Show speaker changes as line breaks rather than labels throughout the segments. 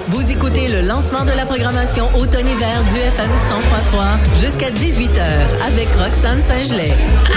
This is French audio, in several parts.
Vous écoutez le lancement de la programmation automne-hiver du FM 103.3 jusqu'à 18h avec Roxane Saint-Gelais.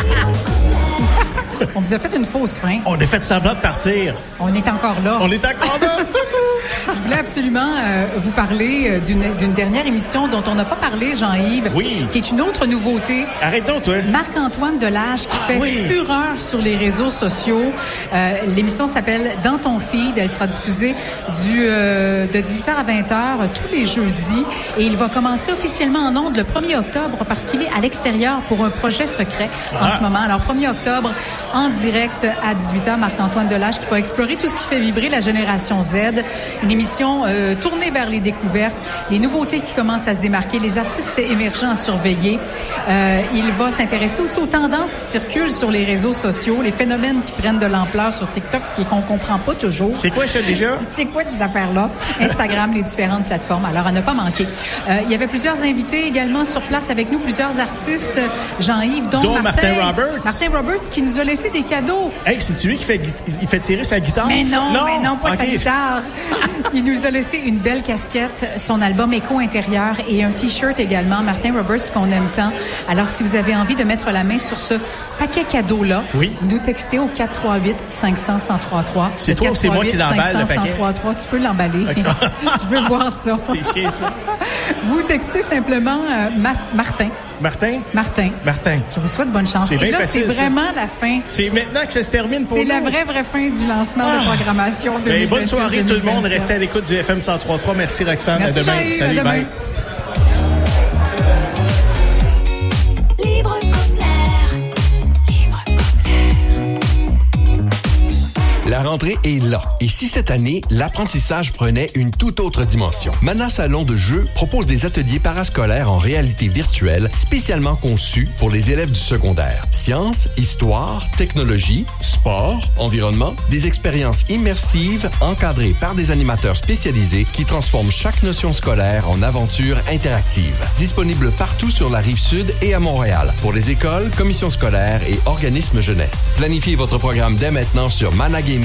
On vous a fait une fausse fin.
On a fait semblant de partir.
On est encore là.
On est encore là.
Je voulais absolument vous parler d'une dernière émission dont on n'a pas parlé, Jean-Yves, qui est une autre nouveauté.
Arrête donc, toi.
Marc-Antoine Delage qui fait fureur sur les réseaux sociaux. L'émission s'appelle Dans ton feed. Elle sera diffusée de 18h à 20h tous les jeudis. Et il va commencer officiellement en ondes le 1er octobre parce qu'il est à l'extérieur pour un projet secret en ce moment. Alors, 1er octobre, en direct à 18h, Marc-Antoine Delage qui va explorer tout ce qui fait vibrer la génération Z. Une émission tournée vers les découvertes, les nouveautés qui commencent à se démarquer, les artistes émergents à surveiller. Il va s'intéresser aussi aux tendances qui circulent sur les réseaux sociaux, les phénomènes qui prennent de l'ampleur sur TikTok et qu'on comprend pas toujours.
C'est quoi ça déjà?
C'est quoi ces affaires-là? Instagram, les différentes plateformes. Alors, à ne pas manquer. Il y avait plusieurs invités également sur place avec nous, plusieurs artistes, Jean-Yves, dont
Martin Roberts.
Martin Roberts qui nous a laissé des cadeaux.
Hey, c'est-tu lui qui fait tirer sa guitare?
Mais non, pas sa guitare. Il nous a laissé une belle casquette, son album Écho intérieur et un T-shirt également, Martin Roberts, qu'on aime tant. Alors, si vous avez envie de mettre la main sur ce paquet cadeau-là, vous nous textez au 438-500-1033.
C'est toi ou c'est moi qui l'emballe, le paquet?
1033, tu peux l'emballer. Je veux voir ça.
C'est chiant, ça.
Vous textez simplement Martin.
Martin?
Martin.
Martin.
Je vous souhaite bonne chance.
C'est bien
facile, c'est vraiment la fin.
C'est maintenant que ça se termine pour nous.
C'est la vraie fin du lancement de programmation.
Bonne soirée tout le monde. Restez à l'écoute du FM 103.3. Merci Roxane.
Merci,
à demain.
Jean-Yves.
Salut,
à demain.
bye.
La rentrée est là. Et si cette année, l'apprentissage prenait une toute autre dimension? Mana Salon de jeu propose des ateliers parascolaires en réalité virtuelle spécialement conçus pour les élèves du secondaire. Sciences, histoire, technologie, sport, environnement, des expériences immersives encadrées par des animateurs spécialisés qui transforment chaque notion scolaire en aventure interactive. Disponible partout sur la Rive-Sud et à Montréal pour les écoles, commissions scolaires et organismes jeunesse. Planifiez votre programme dès maintenant sur managaming.ca.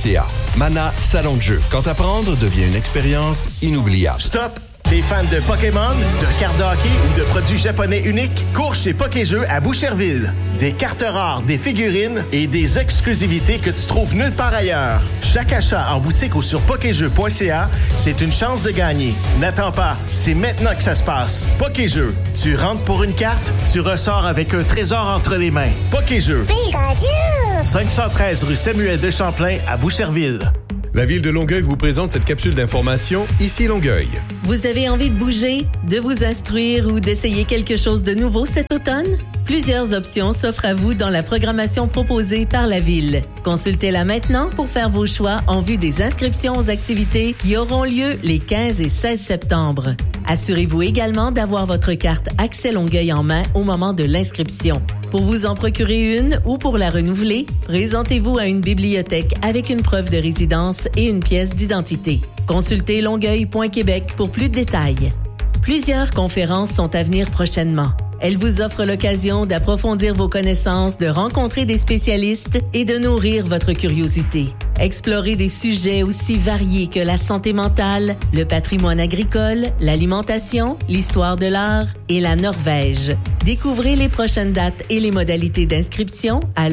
Mana Salon de jeu. Quand apprendre devient une expérience inoubliable.
Stop! T'es fan de Pokémon, de cartes de hockey ou de produits japonais uniques? Cours chez Pokéjeux à Boucherville. Des cartes rares, des figurines et des exclusivités que tu trouves nulle part ailleurs. Chaque achat en boutique ou sur pokéjeux.ca, c'est une chance de gagner. N'attends pas, c'est maintenant que ça se passe. Pokéjeux, tu rentres pour une carte, tu ressors avec un trésor entre les mains. Pokéjeux. Pikachu! 513 rue Samuel de Champlain à Boucherville.
La Ville de Longueuil vous présente cette capsule d'information Ici Longueuil.
Vous avez envie de bouger, de vous instruire ou d'essayer quelque chose de nouveau cet automne? Plusieurs options s'offrent à vous dans la programmation proposée par la Ville. Consultez-la maintenant pour faire vos choix en vue des inscriptions aux activités qui auront lieu les 15 et 16 septembre. Assurez-vous également d'avoir votre carte Accès Longueuil en main au moment de l'inscription. Pour vous en procurer une ou pour la renouveler, présentez-vous à une bibliothèque avec une preuve de résidence et une pièce d'identité. Consultez longueuil.québec pour plus de détails. Plusieurs conférences sont à venir prochainement. Elles vous offrent l'occasion d'approfondir vos connaissances, de rencontrer des spécialistes et de nourrir votre curiosité. Explorez des sujets aussi variés que la santé mentale, le patrimoine agricole, l'alimentation, l'histoire de l'art et la Norvège. Découvrez les prochaines dates et les modalités d'inscription à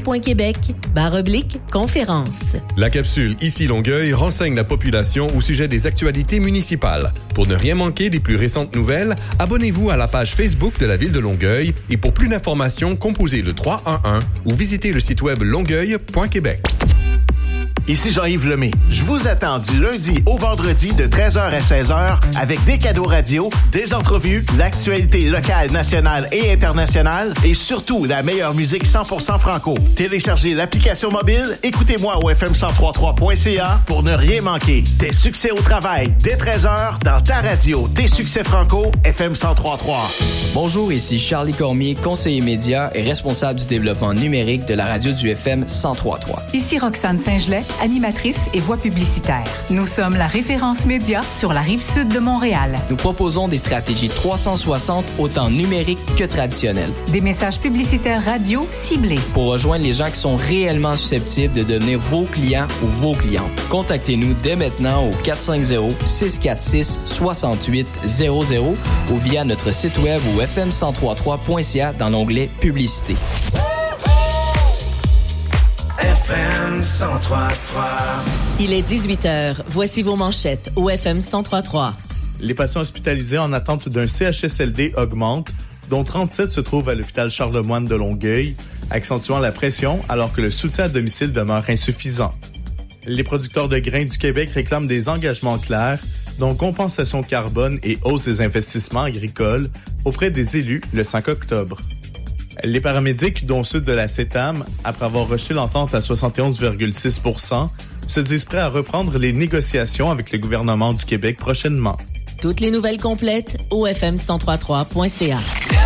longueuil.québec/conférence.
La capsule Ici Longueuil renseigne la population au sujet des actualités municipales. Pour ne rien manquer des plus récentes nouvelles, abonnez-vous à la page Facebook de la Ville de Longueuil et pour plus d'informations, composez le 311 ou visitez le site web longueuil.québec.
Ici Jean-Yves Lemay. Je vous attends du lundi au vendredi de 13h à 16h avec des cadeaux radio, des entrevues, l'actualité locale, nationale et internationale et surtout la meilleure musique 100% franco. Téléchargez l'application mobile, écoutez-moi au fm1033.ca pour ne rien manquer. Des succès au travail, dès 13h dans ta radio. Des succès franco, FM 103.3.
Bonjour, ici Charlie Cormier, conseiller média et responsable du développement numérique de la radio du FM 103.3.
Ici Roxane Saint-Gelais, animatrice et voix publicitaire. Nous sommes la référence média sur la rive sud de Montréal.
Nous proposons des stratégies 360 autant numériques que traditionnelles.
Des messages publicitaires radio ciblés.
Pour rejoindre les gens qui sont réellement susceptibles de devenir vos clients ou vos clientes. Contactez-nous dès maintenant au 450-646-6800 ou via notre site web au fm1033.ca dans l'onglet Publicité.
FM 1033.
Il est 18h. Voici vos manchettes au FM 1033.
Les patients hospitalisés en attente d'un CHSLD augmentent, dont 37 se trouvent à l'hôpital Charlemagne de Longueuil, accentuant la pression alors que le soutien à domicile demeure insuffisant. Les producteurs de grains du Québec réclament des engagements clairs, dont compensation carbone et hausse des investissements agricoles, auprès des élus le 5 octobre. Les paramédics, dont ceux de la CETAM, après avoir rejeté l'entente à 71,6 %, se disent prêts à reprendre les négociations avec le gouvernement du Québec prochainement.
Toutes les nouvelles complètes au fm1033.ca.